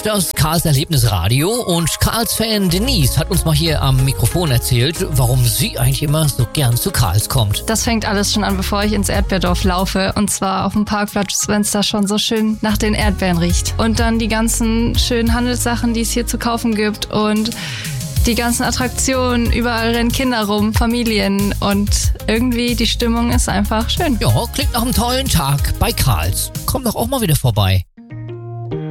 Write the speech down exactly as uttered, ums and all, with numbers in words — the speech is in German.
hört das Karls Erlebnisradio und Karls Fan Denise hat uns mal hier am Mikrofon erzählt, warum sie eigentlich immer so gern zu Karls kommt. Das fängt alles schon an, bevor ich ins Erdbeerdorf laufe, und zwar auf dem Parkplatz, wenn es da schon so schön nach den Erdbeeren riecht. Und dann die ganzen schönen Handelssachen, die es hier zu kaufen gibt, und die ganzen Attraktionen, überall rennen Kinder rum, Familien, und irgendwie die Stimmung ist einfach schön. Ja, klingt nach einem tollen Tag bei Karls. Komm doch auch mal wieder vorbei.